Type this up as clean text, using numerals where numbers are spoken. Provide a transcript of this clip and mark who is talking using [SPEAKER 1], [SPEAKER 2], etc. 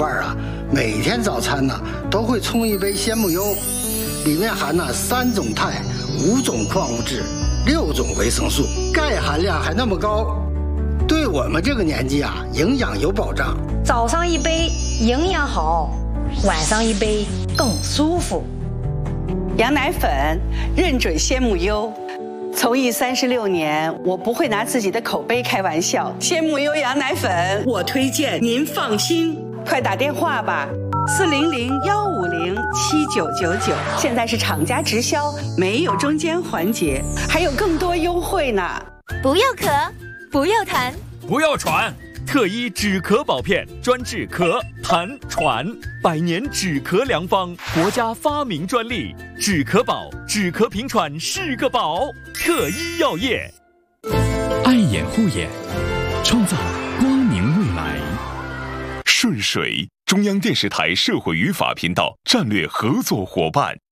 [SPEAKER 1] 伴啊，每天早餐呢都会冲一杯鲜木优，里面含了3种钛、5种矿物质、6种维生素，钙含量还那么高，对我们这个年纪啊，营养有保障。
[SPEAKER 2] 早上一杯营养好，晚上一杯更舒服。
[SPEAKER 3] 羊奶粉认准鲜木优。从艺36年，我不会拿自己的口碑开玩笑。鲜木优羊奶粉，我推荐，您放心。快打电话吧，400-150-7999，现在是厂家直销，没有中间环节，还有更多优惠呢。
[SPEAKER 4] 不要咳，不要痰，
[SPEAKER 5] 不要喘。特医止咳保片，专治咳、痰、喘，100年止咳良方，国家发明专利，止咳宝，止咳平喘是个宝。特医药业，
[SPEAKER 6] 爱眼护眼，创造光明未来。
[SPEAKER 7] 顺水，中央电视台社会与法频道战略合作伙伴。